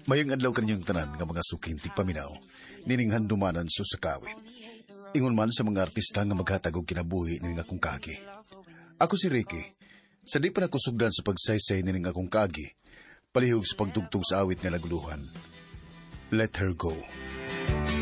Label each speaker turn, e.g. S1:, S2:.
S1: Mayang adlaw kanyang tanan nga mga sukintig paminaw, nining handumanan so sa kawit. Ingon man sa mga artista nga maghatag og kinabuhi nining akong kagi. Ako si Ricky. Sa di pa nakusugdan sa pagsaysay nining akong kagi, palihog sa pagtugtog sa awit nga naguluhan. Let Her Go.